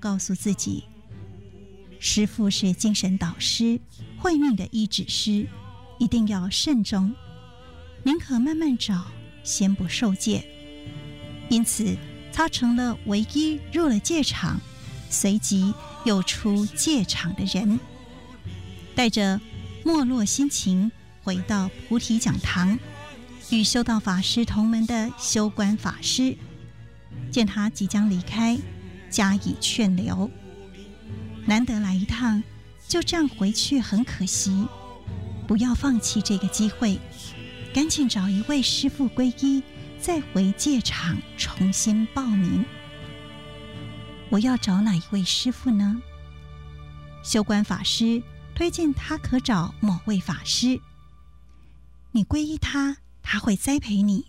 告诉自己，师父是精神导师，慧命的医治师，一定要慎重，宁可慢慢找，先不受戒。因此他成了唯一入了戒场，随即又出戒场的人。带着没落心情回到菩提讲堂，与修道法师同门的修观法师见他即将离开，加以劝留。难得来一趟，就这样回去很可惜，不要放弃这个机会，赶紧找一位师父皈依，再回戒场重新报名。我要找哪一位师父呢？修观法师推荐他可找某位法师，你皈依他，他会栽培你。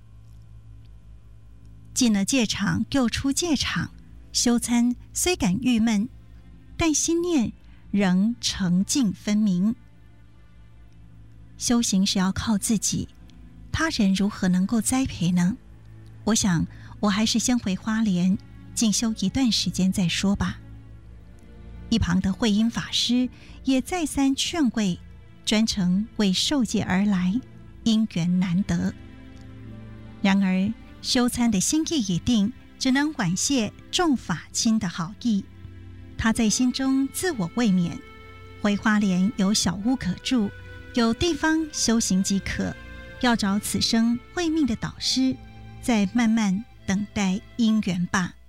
进了戒场又出戒场，修参虽感郁闷，但心念仍澄净分明。修行是要靠自己，他人如何能够栽培呢？我想我还是先回花莲进修一段时间再说吧。一旁的慧音法师也再三劝慰，专程为受戒而来，因缘难得。然而修参的心意已定，只能婉谢众法亲的好意。他在心中自我慰勉，回花莲有小屋可住，有地方修行即可，要找此生慧命的导师，再慢慢等待因缘吧。